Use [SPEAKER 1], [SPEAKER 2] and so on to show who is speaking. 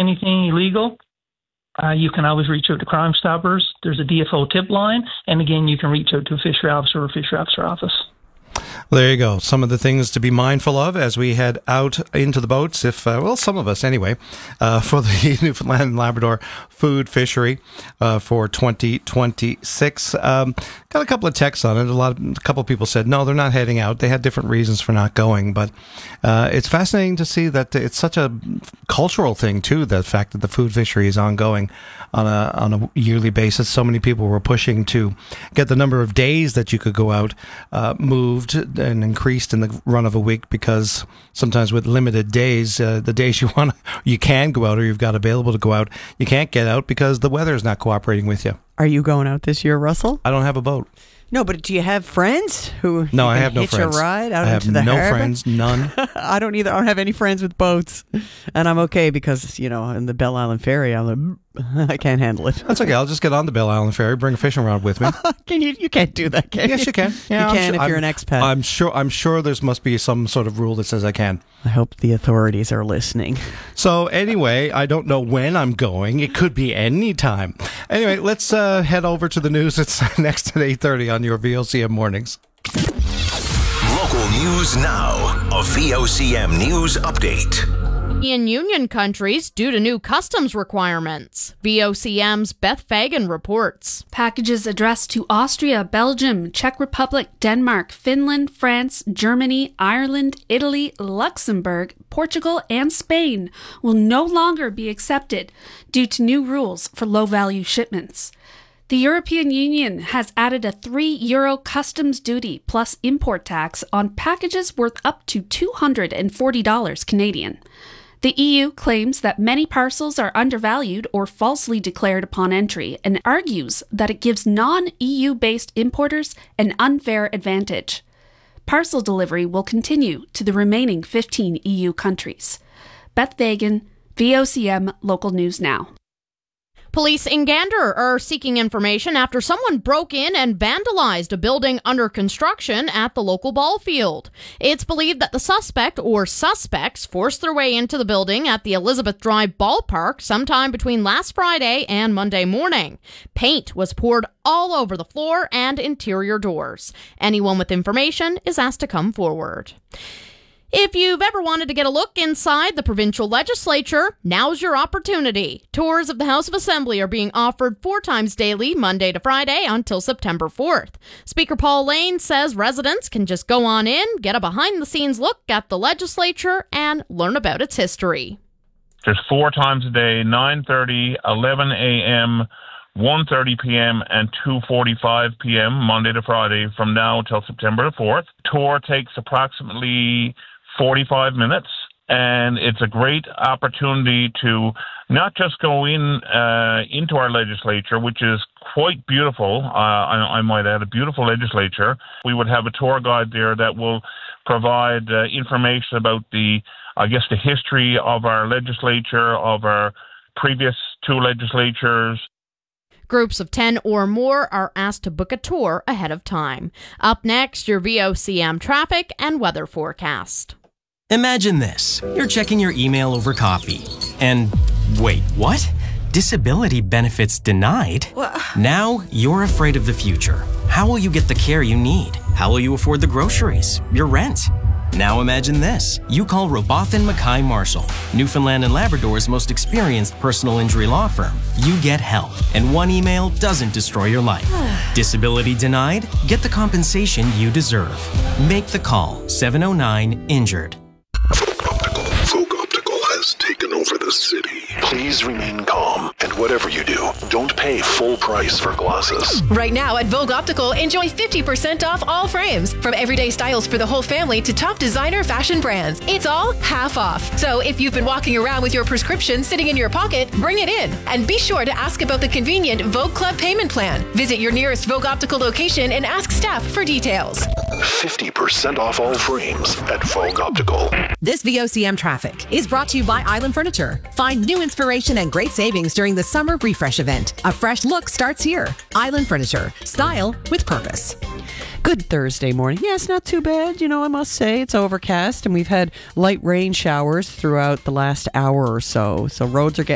[SPEAKER 1] anything illegal, you can always reach out to Crime Stoppers. There's a DFO tip line. And again, you can reach out to a fishery officer or fishery officer office.
[SPEAKER 2] There you go. Some of the things to be mindful of as we head out into the boats, some of us anyway, for the Newfoundland and Labrador food fishery for 2026. Got a couple of texts on it. A couple of people said, no, they're not heading out. They had different reasons for not going. But it's fascinating to see that it's such a cultural thing, too, the fact that the food fishery is ongoing on a yearly basis. So many people were pushing to get the number of days that you could go out moved and increased in the run of a week, because sometimes with limited days, the days you can go out or you've got available to go out, you can't get out because the weather is not cooperating with you.
[SPEAKER 3] Are you going out this year, Russell?
[SPEAKER 2] I don't have a boat.
[SPEAKER 3] No, but do you have friends who
[SPEAKER 2] No, I have no
[SPEAKER 3] hitch
[SPEAKER 2] friends.
[SPEAKER 3] a ride out
[SPEAKER 2] I have
[SPEAKER 3] into the
[SPEAKER 2] no
[SPEAKER 3] harbor?
[SPEAKER 2] friends, none.
[SPEAKER 3] I don't either. I don't have any friends with boats, and I'm okay because in the Bell Island Ferry, I can't handle it.
[SPEAKER 2] That's okay. I'll just get on the Bell Island Ferry, bring a fishing rod with me.
[SPEAKER 3] You can't do that, can you?
[SPEAKER 2] Yes, you can. Yeah,
[SPEAKER 3] you can if you're an expat.
[SPEAKER 2] I'm sure there must be some sort of rule that says I can.
[SPEAKER 3] I hope the authorities are listening.
[SPEAKER 2] So anyway, I don't know when I'm going. It could be any time. Anyway, let's head over to the news. It's next at 8:30 on your VOCM mornings.
[SPEAKER 4] Local news now. A VOCM news update.
[SPEAKER 5] In Union countries due to new customs requirements. VOCM's Beth Fagan reports.
[SPEAKER 6] Packages addressed to Austria, Belgium, Czech Republic, Denmark, Finland, France, Germany, Ireland, Italy, Luxembourg, Portugal, and Spain will no longer be accepted due to new rules for low-value shipments. The European Union has added a €3 customs duty plus import tax on packages worth up to $240 Canadian. The EU claims that many parcels are undervalued or falsely declared upon entry and argues that it gives non-EU-based importers an unfair advantage. Parcel delivery will continue to the remaining 15 EU countries. Beth Fagan, VOCM Local News Now.
[SPEAKER 5] Police in Gander are seeking information after someone broke in and vandalized a building under construction at the local ball field. It's believed that the suspect or suspects forced their way into the building at the Elizabeth Drive ballpark sometime between last Friday and Monday morning. Paint was poured all over the floor and interior doors. Anyone with information is asked to come forward. If you've ever wanted to get a look inside the provincial legislature, now's your opportunity. Tours of the House of Assembly are being offered 4 times daily, Monday to Friday, until September 4th. Speaker Paul Lane says residents can just go on in, get a behind-the-scenes look at the legislature, and learn about its history.
[SPEAKER 7] There's 4 times a day, 9:30, 11 a.m., 1:30 p.m. and 2:45 p.m. Monday to Friday from now until September the 4th. Tour takes approximately 45 minutes, and it's a great opportunity to not just go into our legislature, which is quite beautiful. I might add, a beautiful legislature. We would have a tour guide there that will provide information about the history of our legislature, of our previous 2 legislatures.
[SPEAKER 5] Groups of 10 or more are asked to book a tour ahead of time. Up next, your VOCM traffic and weather forecast.
[SPEAKER 8] Imagine this. You're checking your email over coffee. And wait, what? Disability benefits denied? Now you're afraid of the future. How will you get the care you need? How will you afford the groceries, your rent? Now imagine this. You call Robotham Mackay Marshall, Newfoundland and Labrador's most experienced personal injury law firm. You get help, and one email doesn't destroy your life. Disability denied? Get the compensation you deserve. Make the call. 709-INJURED.
[SPEAKER 4] Folk Optical has taken over the city. Please remain calm, and whatever you do, don't pay full price for glasses.
[SPEAKER 9] Right now at Vogue Optical, enjoy 50% off all frames. From everyday styles for the whole family to top designer fashion brands. It's all half off. So if you've been walking around with your prescription sitting in your pocket, bring it in. And be sure to ask about the convenient Vogue Club payment plan. Visit your nearest Vogue Optical location and ask staff for details.
[SPEAKER 4] 50% off all frames at Vogue Optical.
[SPEAKER 10] This VOCM traffic is brought to you by Island Furniture. Find new inspiration and great savings during the Summer Refresh event. A fresh look starts here. Island Furniture. Style with purpose.
[SPEAKER 3] Good Thursday morning. Yes, not too bad. I must say it's overcast and we've had light rain showers throughout the last hour or so. So roads are getting